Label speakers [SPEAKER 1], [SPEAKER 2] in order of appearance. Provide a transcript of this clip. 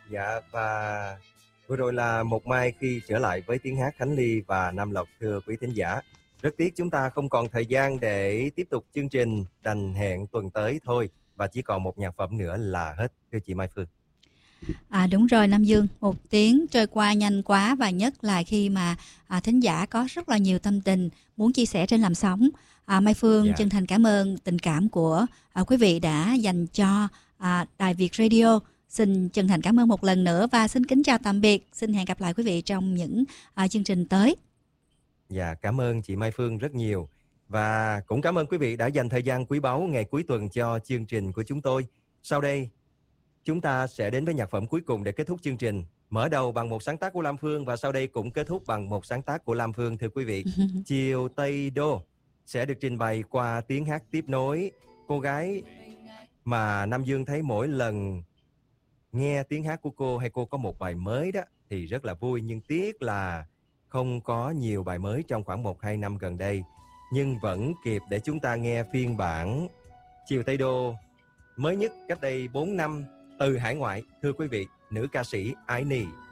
[SPEAKER 1] Dạ, và vừa rồi là một mai khi trở lại với tiếng hát Khánh Ly và Nam Lộc, thưa quý thính giả. Rất tiếc chúng ta không còn thời gian để tiếp tục chương trình, đành hẹn tuần tới thôi. Và chỉ còn một nhạc phẩm nữa là hết, thưa chị Mai Phương.
[SPEAKER 2] Đúng rồi Nam Dương, một tiếng trôi qua nhanh quá, và nhất là khi mà thính giả có rất là nhiều tâm tình muốn chia sẻ trên làn sóng. Mai Phương chân thành cảm ơn tình cảm của quý vị đã dành cho Đài Việt Radio. Xin chân thành cảm ơn một lần nữa và xin kính chào tạm biệt. Xin hẹn gặp lại quý vị trong những chương trình tới.
[SPEAKER 1] Dạ, cảm ơn chị Mai Phương rất nhiều. Và cũng cảm ơn quý vị đã dành thời gian quý báu ngày cuối tuần cho chương trình của chúng tôi. Sau đây, chúng ta sẽ đến với nhạc phẩm cuối cùng để kết thúc chương trình. Mở đầu bằng một sáng tác của Lam Phương và sau đây cũng kết thúc bằng một sáng tác của Lam Phương, thưa quý vị. Chiều Tây Đô sẽ được trình bày qua tiếng hát tiếp nối. Cô gái mà Nam Dương thấy mỗi lần nghe tiếng hát của cô hay cô có một bài mới đó thì rất là vui, nhưng tiếc là không có nhiều bài mới trong khoảng 1-2 năm gần đây. Nhưng vẫn kịp để chúng ta nghe phiên bản Chiều Tây Đô mới nhất cách đây 4 năm từ hải ngoại, thưa quý vị, nữ ca sĩ Ái Nì.